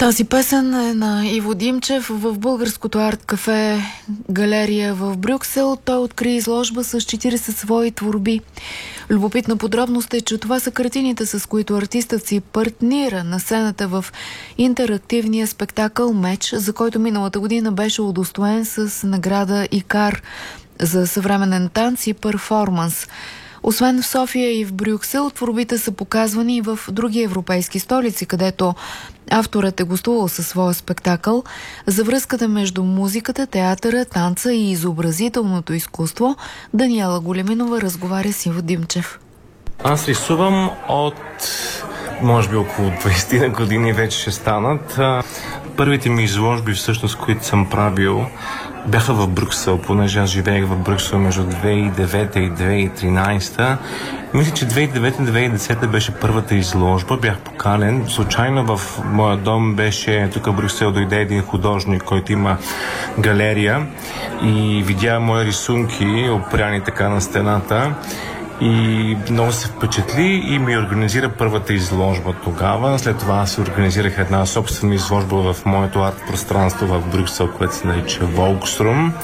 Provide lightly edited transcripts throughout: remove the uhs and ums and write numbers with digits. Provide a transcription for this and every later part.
Тази песен е на Иво Димчев в българското арт-кафе галерия в Брюксел. Той откри изложба с 40 свои творби. Любопитна подробност е, че това са картините, с които артистът си партнира на сцената в интерактивния спектакъл «Меч», за който миналата година беше удостоен с награда ИКАР за съвременен танц и перформанс. Освен в София и в Брюксел, творбите са показвани и в други европейски столици, където авторът е гостувал със своя спектакъл. За връзката между музиката, театъра, танца и изобразителното изкуство Даниела Големинова разговаря с Иво Димчев. Аз рисувам от, може би, около 20 години вече ще станат. Първите ми изложби, всъщност, които съм правил, бяха в Брюксел, понеже аз живеех в Брюксел между 2009 и 2013. Мисля, че 2009-2010 беше първата изложба. Бях поканен. Случайно в моя дом беше, тук в Брюксел дойде един художник, който има галерия и видя мои рисунки, опряни така на стената. И много се впечатли и ми организира първата изложба тогава. След това аз си организирах една собствена изложба в моето арт-пространство в Брюксел, което се нарича Волкструм.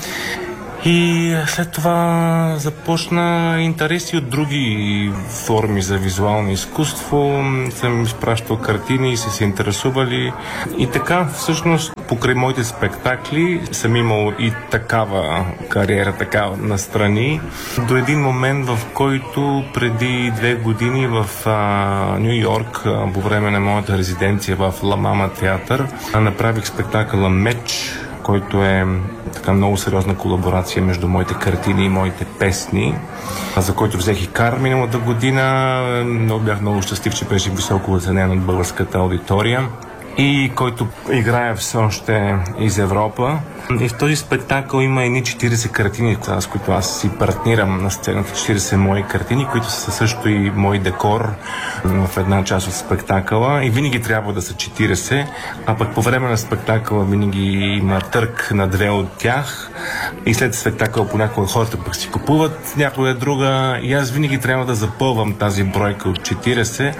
И след това започна интереси от други форми за визуално изкуство. Съм изпращал картини и се интересували. И така, всъщност, покрай моите спектакли съм имал и такава кариера, такава настрани. До един момент, в който преди 2 години в Ню Йорк, по време на моята резиденция в Ла Мама театър, направих спектакъла «Меч», който е така много сериозна колаборация между моите картини и моите песни, за който взех ИКАР миналата година. Бях много щастлив, че беше високо оценен от българската аудитория и който играе все още из Европа. И в този спектакъл има едни 40 картини, с които аз си партнирам на сцената. 40 мои картини, които са също и мой декор в една част от спектакъла. И винаги трябва да са 40, а пък по време на спектакъла винаги има търг на 2 от тях. И след спектакъл понякога хората пък си купуват някоя друга. И аз винаги трябва да запълвам тази бройка от 40.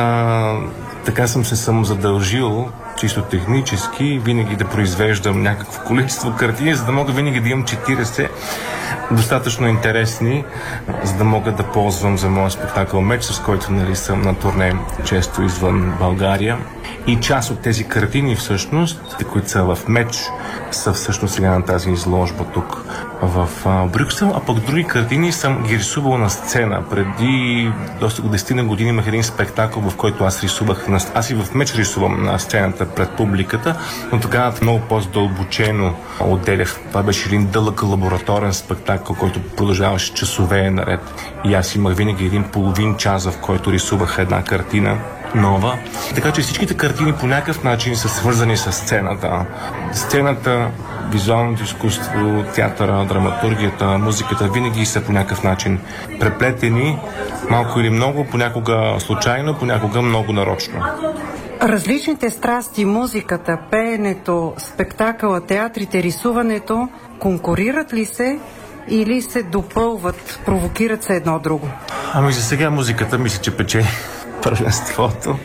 Така съм се самозадължил, чисто технически, винаги да произвеждам някакво количество картини, за да мога винаги да имам 40 достатъчно интересни, за да мога да ползвам за моя спектакъл «Меч», с който съм на турне често извън България. И част от тези картини всъщност, които са в «Меч», са всъщност сега на тази изложба тук в Брюксел, а пък други картини съм ги рисувал на сцена. Преди доста 10 години имах един спектакъл, в който аз рисувах. Аз и в «Меч» рисувам на сцената пред публиката, но тогава много по-задълбочено отделях. Това беше един дълъг лабораторен спектакъл, който продължаваше часове наред. И аз имах винаги един половин час, в който рисувах една картина нова. Така че всичките картини по някакъв начин са свързани с сцената. Сцената, визуалното изкуство, театъра, драматургията, музиката винаги са по някакъв начин преплетени, малко или много, понякога случайно, понякога много нарочно. Различните страсти, музиката, пеенето, спектакъла, театрите, рисуването, конкурират ли се или се допълват, провокират се едно друго? Ами за сега музиката мисля, че пече първенството,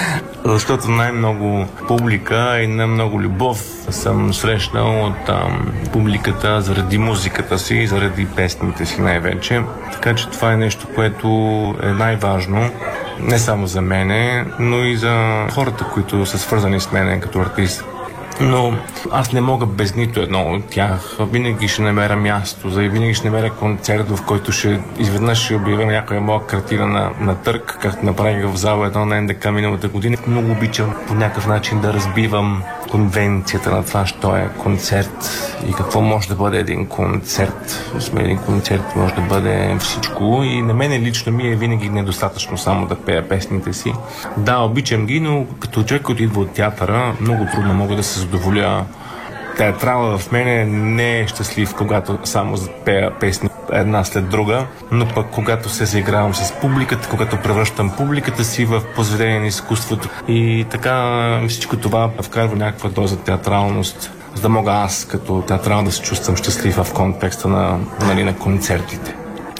защото най-много публика и най-много любов съм срещнал от публиката заради музиката си, заради песните си най-вече. Така че това е нещо, което е най-важно, не само за мене, но и за хората, които са свързани с мене като артист. Но аз не мога без нито едно от тях. Винаги ще намеря място, винаги ще намеря концерт, в който изведнъж ще обявя някоя моя картина на търг, както направих в зала 1 на НДК миналата година. Много обичам по някакъв начин да разбивам конвенцията на това, що е концерт и какво може да бъде един концерт. Един концерт може да бъде всичко и на мен лично ми е винаги недостатъчно само да пея песните си. Да, обичам ги, но като човек, който идва от театъра, много трудно мога да се задоволя. Театрала в мене не е щастлив, когато само пея песни една след друга, но пък когато се заигравам с публиката, когато превръщам публиката си в произведение на изкуството. И така всичко това вкарва някаква доза театралност, за да мога аз като театрал да се чувствам щастлив в контекста на концертите.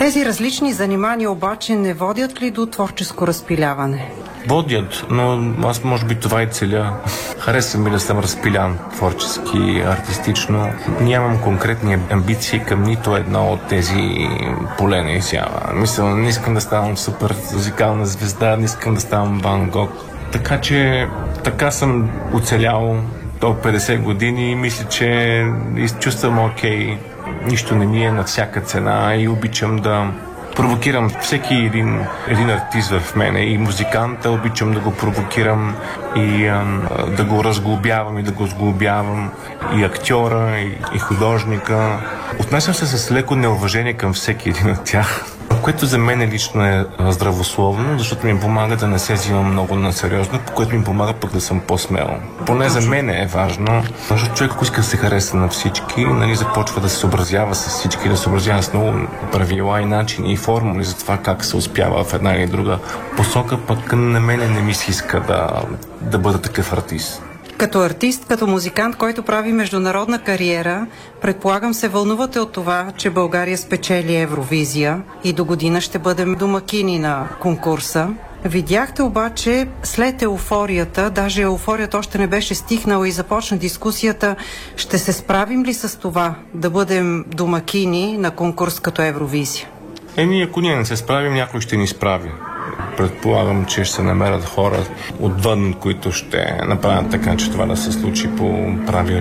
Тези различни занимания обаче не водят ли до творческо разпиляване? Водят, но аз може би това и целя. Харесва ми да съм разпилян творчески, артистично. Нямам конкретни амбиции към нито едно от тези полена изява. Мисля, не искам да ставам супер музикална звезда, не искам да ставам Ван Гог. Така че така съм оцелял до 50 години и мисля, че чувствам окей. Нищо не ми е на всяка цена и обичам да провокирам всеки един артист в мене и музиканта, обичам да го провокирам и да го разглобявам и да го сглобявам и актьора, и художника. Отнасям се с леко неуважение към всеки един от тях, което за мен лично е здравословно, защото ми помага да не се взимам много на сериозно, което ми помага пък да съм по-смел. Поне за мен е важно, защото човек, ако иска да се хареса на всички, нали, започва да се съобразява с всички, да се съобразява с много правила и начини и формули за това как се успява в една или друга посока, пък на мене не ми се иска да бъда такъв артист. Като артист, като музикант, който прави международна кариера, предполагам се вълнувате от това, че България спечели Евровизия и до година ще бъдем домакини на конкурса. Видяхте обаче след еуфорията, даже еуфорията още не беше стихнала и започна дискусията, ще се справим ли с това да бъдем домакини на конкурс като Евровизия? Ако ние не се справим, някой ще ни справи. Предполагам, че ще се намерят хора отвън, които ще направят така, че това да се случи по правилния